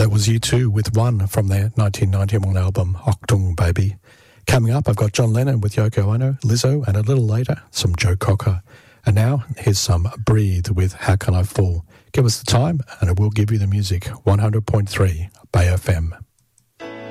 That was U2 with One from their 1991 album, Achtung Baby. Coming up, I've got John Lennon with Yoko Ono, Lizzo, and a little later, some Joe Cocker. And now, here's some Breathe with How Can I Fall. Give us the time, and it will give you the music. 100.3 Bay FM.